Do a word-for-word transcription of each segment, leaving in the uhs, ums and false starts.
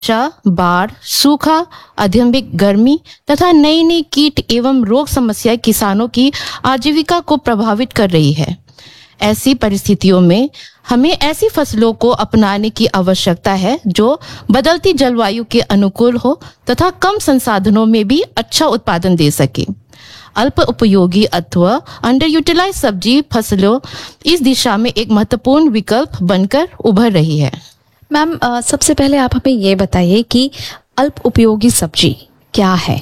बाढ़, सूखा, अधिक गर्मी तथा नई नई कीट एवं रोग समस्याएं किसानों की आजीविका को प्रभावित कर रही है। ऐसी परिस्थितियों में हमें ऐसी फसलों को अपनाने की आवश्यकता है जो बदलती जलवायु के अनुकूल हो तथा कम संसाधनों में भी अच्छा उत्पादन दे सके। अल्प उपयोगी अथवा अंडर यूटिलाइज सब्जी फसलों इस दिशा में एक महत्वपूर्ण विकल्प बनकर उभर रही है। मैम, सबसे पहले आप हमें ये बताइए कि अल्प उपयोगी सब्जी क्या है?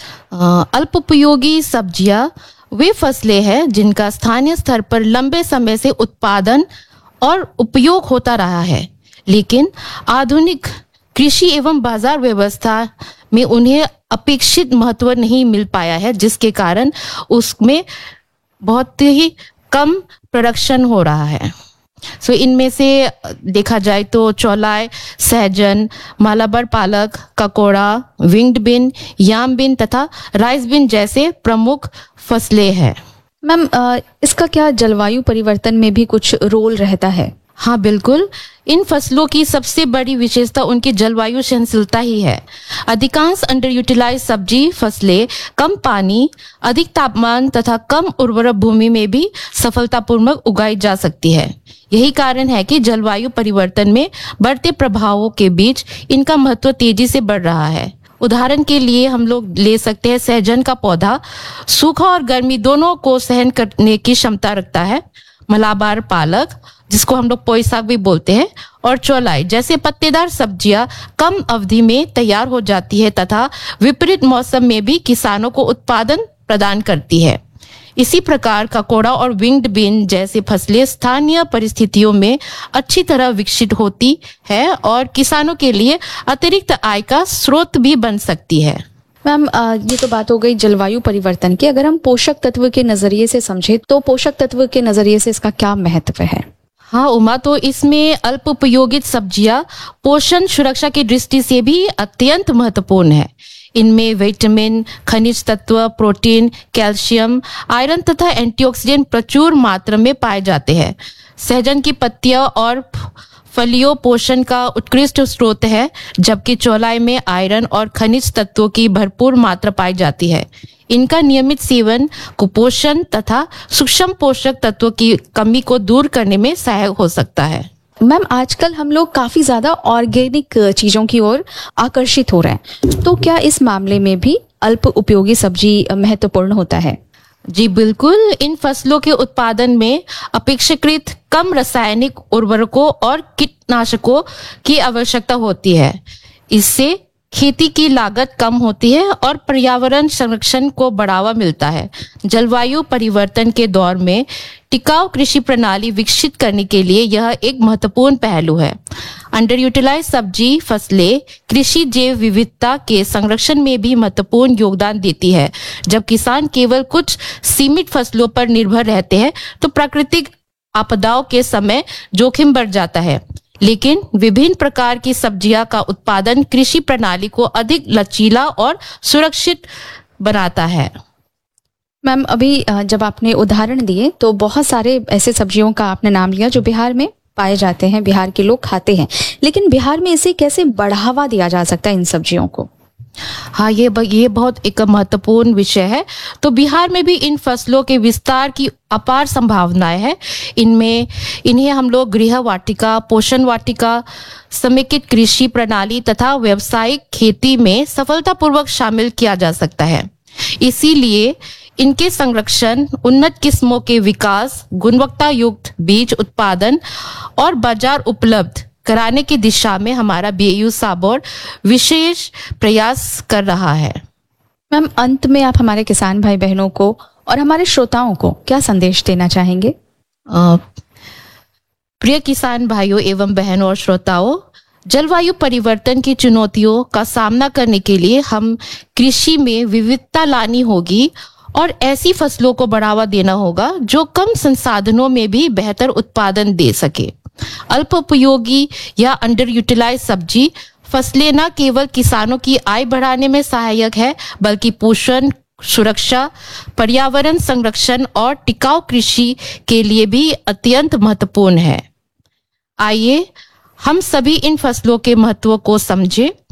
आ, अल्प उपयोगी सब्जियां वे फसलें हैं जिनका स्थानीय स्तर पर लंबे समय से उत्पादन और उपयोग होता रहा है, लेकिन आधुनिक कृषि एवं बाजार व्यवस्था में उन्हें अपेक्षित महत्व नहीं मिल पाया है, जिसके कारण उसमें बहुत ही कम प्रोडक्शन हो रहा है। सो so, इनमें से देखा जाए तो चौलाई, सहजन, मालाबार पालक, ककोड़ा, विंग्ड बीन, याम बीन तथा राइस बीन जैसे प्रमुख फसलें हैं। मैम, इसका क्या जलवायु परिवर्तन में भी कुछ रोल रहता है? हाँ बिल्कुल, इन फसलों की सबसे बड़ी विशेषता उनकी जलवायु सहनशीलता ही है। अधिकांश अंडर यूटिलाइज सब्जी फसलें कम पानी, अधिक तापमान तथा कम उर्वरक भूमि में भी सफलतापूर्वक उगाई जा सकती है। यही कारण है कि जलवायु परिवर्तन में बढ़ते प्रभावों के बीच इनका महत्व तेजी से बढ़ रहा है। उदाहरण के लिए हम लोग ले सकते हैं सहजन का पौधा सूखा और गर्मी दोनों को सहन करने की क्षमता रखता है। मलाबार पालक, जिसको हम लोग पोई साग भी बोलते हैं, और चौलाई जैसे पत्तेदार सब्जियां कम अवधि में तैयार हो जाती है तथा विपरीत मौसम में भी किसानों को उत्पादन प्रदान करती है। इसी प्रकार ककोड़ा और विंग्ड बीन जैसी फसलें स्थानीय परिस्थितियों में अच्छी तरह विकसित होती है और किसानों के लिए अतिरिक्त आय का स्रोत भी बन सकती है। मैम, ये तो बात हो गई जलवायु परिवर्तन की। अगर हम पोषक तत्व के नजरिए से समझे तो पोषक तत्व के नजरिए से इसका क्या महत्व है? हाँ उमा, तो इसमें अल्प उपयोगित सब्जियां पोषण सुरक्षा की दृष्टि से भी अत्यंत महत्वपूर्ण है। इनमें विटामिन, खनिज तत्व, प्रोटीन, कैल्शियम, आयरन तथा एंटीऑक्सीडेंट प्रचुर मात्रा में पाए जाते हैं। सहजन की पत्तियां और फलियों पोषण का उत्कृष्ट स्रोत है, जबकि चौलाई में आयरन और खनिज तत्वों की भरपूर मात्रा पाई जाती है। इनका नियमित सेवन कुपोषण तथा सूक्ष्म पोषक तत्वों की कमी को दूर करने में सहायक हो सकता है। मैम, आजकल हम लोग काफी ज्यादा ऑर्गेनिक चीजों की ओर आकर्षित हो रहे हैं, तो क्या इस मामले में भी अल्प उपयोगी सब्जी महत्वपूर्ण होता है? जी बिल्कुल, इन फसलों के उत्पादन में अपेक्षाकृत कम रासायनिक उर्वरकों और कीटनाशकों की आवश्यकता होती है। इससे खेती की लागत कम होती है और पर्यावरण संरक्षण को बढ़ावा मिलता है। जलवायु परिवर्तन के दौर में टिकाऊ कृषि प्रणाली विकसित करने के लिए यह एक महत्वपूर्ण पहलू है। अंडर यूटिलाइज सब्जी फसलें कृषि जैव विविधता के संरक्षण में भी महत्वपूर्ण योगदान देती है। जब किसान केवल कुछ सीमित फसलों पर निर्भर रहते हैं तो प्राकृतिक आपदाओं के समय जोखिम बढ़ जाता है, लेकिन विभिन्न प्रकार की सब्जियां का उत्पादन कृषि प्रणाली को अधिक लचीला और सुरक्षित बनाता है। मैम, अभी जब आपने उदाहरण दिए तो बहुत सारे ऐसे सब्जियों का आपने नाम लिया जो बिहार में पाए जाते हैं, बिहार के लोग खाते हैं, लेकिन बिहार में इसे कैसे बढ़ावा दिया जा सकता है इन सब्जियों को? हाँ, ये ये बहुत एक महत्वपूर्ण विषय है। तो बिहार में भी इन फसलों के विस्तार की अपार संभावनाएं हैं। इनमें इन्हें हम लोग गृह वाटिका, पोषण वाटिका, समेकित कृषि प्रणाली तथा व्यावसायिक खेती में सफलतापूर्वक शामिल किया जा सकता है। इसीलिए इनके संरक्षण, उन्नत किस्मों के विकास, गुणवत्ता युक्त बीज उत्पादन और बाजार उपलब्ध कराने की दिशा में हमारा बी ए यू साबौर विशेष प्रयास कर रहा है। मैम, अंत में आप हमारे किसान भाई बहनों को और हमारे श्रोताओं को क्या संदेश देना चाहेंगे? आ, प्रिय किसान भाइयों एवं बहनों और श्रोताओं, जलवायु परिवर्तन की चुनौतियों का सामना करने के लिए हम कृषि में विविधता लानी होगी और ऐसी फसलों को बढ़ावा देना होगा जो कम संसाधनों में भी बेहतर उत्पादन दे सके। अल्प उपयोगी या अंडर यूटिलाइज सब्जी फसलें न केवल किसानों की आय बढ़ाने में सहायक है, बल्कि पोषण सुरक्षा, पर्यावरण संरक्षण और टिकाऊ कृषि के लिए भी अत्यंत महत्वपूर्ण है। आइए हम सभी इन फसलों के महत्व को समझें